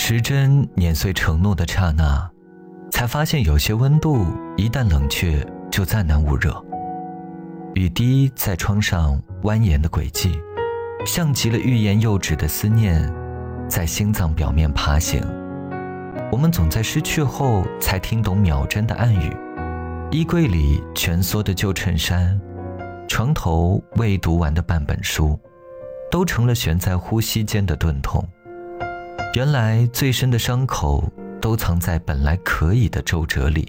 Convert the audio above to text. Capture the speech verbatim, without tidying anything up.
时针碾碎承诺的刹那，才发现有些温度一旦冷却就再难捂热。雨滴在窗上蜿蜒的轨迹，像极了欲言又止的思念，在心脏表面爬行。我们总在失去后才听懂秒针的暗语。衣柜里蜷缩的旧衬衫，床头未读完的半本书，都成了悬在呼吸间的钝痛。原来最深的伤口都藏在本来可以的皱褶里。